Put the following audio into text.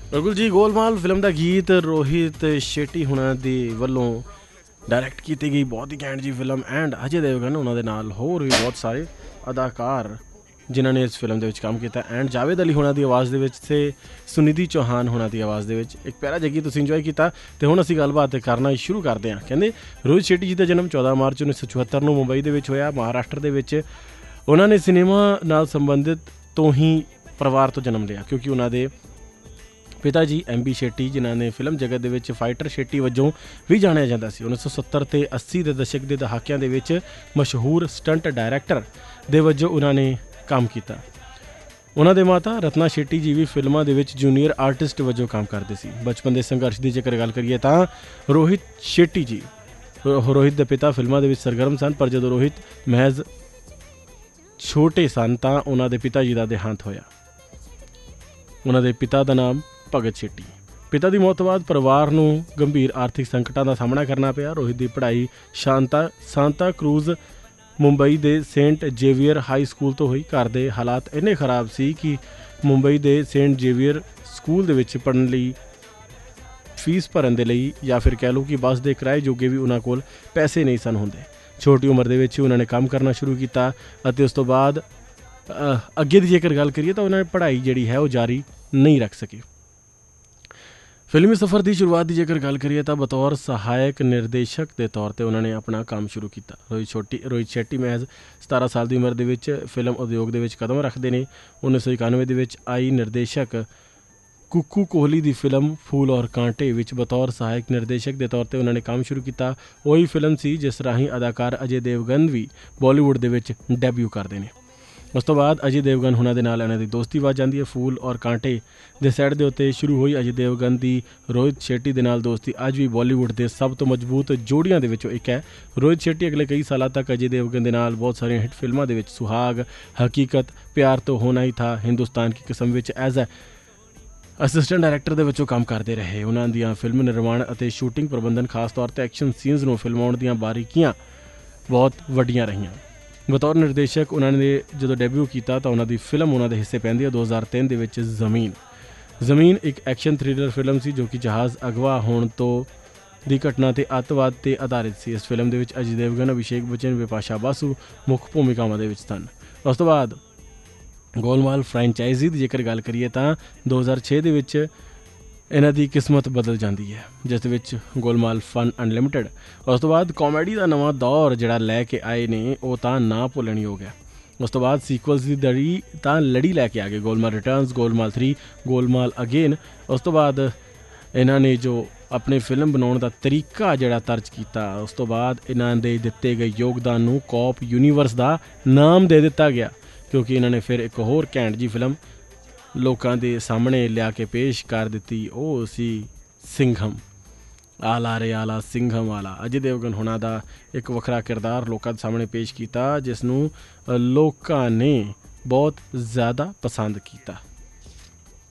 बिल्कुल जी, गोलमाल फिल्म का गीत रोहित शेट्टी हुणां दे वल्लों डायरैक्ट की गई बहुत ही घैंट जी फिल्म एंड अजय देवगन उन्होंने नाल होर भी बहुत सारे अदाकार जिन्हों ने इस फिल्म के काम किया एंड जावेद अली हुणां दी आवाज़ से सुनिधि चौहान हुणां दी आवाज़ एक प्यारा जिहा गीत तुसीं इंजॉय किया। तो हुण असीं गलबात करना शुरू करते हैं। कहते रोहित शेट्टी जी का जन्म 14 मार्च 1974 ਨੂੰ मुंबई ਦੇ ਵਿੱਚ ਹੋਇਆ, महाराष्ट्र ਦੇ ਵਿੱਚ। ਉਹਨਾਂ ਨੇ सिनेमा ਨਾਲ संबंधित तो ही परिवार तो जन्म लिया क्योंकि उन्होंने पिता जी MB शेट्टी जिन्हों ने फिल्म जगत के फाइटर शेट्टी वजों भी जानिया जाता सी। 1970 ते 80 के दशक के दहाकियां दे विच मशहूर स्टंट डायरैक्टर दे वजों उन्होंने काम किया। उन्होंने माता रत्ना शेट्टी जी भी फिल्मों के जूनीयर आर्टिस्ट वजों काम करते सी। बचपन के संघर्ष की जेकर गल करिए तो रोहित शेट्टी जी रोहित के पिता फिल्मों के सरगर्म सन, पर जो रोहित महज छोटे सन तो उन्होंने पिता जी का देहांत होया। उन्होंने पिता का नाम भगत शेट्टी। पिता की मौत बाद परिवार को गंभीर आर्थिक संकटों का सामना करना पिया। रोहित की पढ़ाई सांता क्रूज मुंबई के सेंट जेवियर हाई स्कूल तो हुई। घर के हालात इन्ने खराब सी कि मुंबई के सेंट जेवियर स्कूल के पढ़ने लई फीस भरन दे लई या फिर कह लो कि बस के किराए जोगे भी उन्होंने कोल पैसे नहीं सन होंदे। छोटी उम्र के उन्होंने काम करना शुरू किया और उस तो बाद अगे की जेकर गल करिए तो उन्होंने पढ़ाई जी है वो जारी नहीं रख सके। फिल्मी सफ़र की शुरुआत की जेकर गल करिए तो बतौर सहायक निर्देशक के तौर पर उन्होंने अपना काम शुरू किया। रोहित शेट्टी महज 17 साल की उम्र के फिल्म उद्योग के कदम रखते हैं। 1991 के आई निर्देशक कुक्कू कोहली की फिल्म फूल और कांटे विच बतौर सहायक निर्देशक के तौर पर उन्होंने काम शुरू किया। वही फिल्म सी जिस राही अदाकार अजय देवगन भी बॉलीवुड के डेब्यू करते हैं। उस तो बाद अजय देवगन हुणां दे नाल इन्हां दी दोस्ती वध जाती है। फूल और कांटे दे सैट के उत्ते शुरू हुई अजय देवगन की रोहित शेट्टी दे नाल दोस्ती अज भी बॉलीवुड के सब तो मजबूत जोड़ियां दे विचों एक है। रोहित शेट्टी अगले कई सालों तक अजय देवगन के नाल बहुत सारियां हिट फिल्मों के सुहाग, हकीकत, प्यार तो होना ही था, हिंदुस्तान की कसम विच एज असिस्टेंट डायरैक्टर के विचों काम करते रहे। उन्हां दियां फिल्म निर्माण और शूटिंग प्रबंधन खास तौर पर एक्शन सीन्स नूं फिल्माउण दियां बारीकियां बहुत वड्डियां रहियां। बतौर निर्देशक उन्होंने जो डेब्यू किया तो उन्होंने फिल्म उन्होंने हिस्से पैंदी है 2003 के ज़मीन एक एक्शन थ्रिलर फिल्म सी जो कि जहाज़ अगवा होने तो दी घटना ते अतवाद ते आधारित सी। इस फिल्म के अजय देवगन, अभिषेक बच्चन, बिपाशा बासु मुख भूमिकावां दे विच सन। उस तो बाद गोलमाल फ्रेंचाइजी की जेकर गल करिए तो 2006 के इन्हां दी किस्मत बदल जाती है जिस विच गोलमाल फन अनलिमिटेड। उस तो बाद कॉमेडी का नवा दौर जिहड़ा लैके आए ने वो तां ना भुल्लण योग है। उस तो बाद सीक्वल्स की लड़ी लैके आ गए, गोलमाल रिटर्नस, गोलमाल 3, गोलमाल अगेन। उस तो बाद इन्हां ने जो अपने फिल्म बनाने का तरीका जिहड़ा तर्ज किया, उस तो बाद इन्हां दे दिते गए योगदान नूं कॉप यूनीवर्स का नाम दे दिता गया क्योंकि इन्होंने फिर एक होर घैंट जी फिल्म लोगों के सामने लिया के पेश कर दी। वो सी सिंघम, आला रे आला सिंघम आला। अजय देवगन हुणां दा एक वखरा किरदार लोगों के सामने पेश किया जिसनों लोगों ने बहुत ज़्यादा पसंद किया।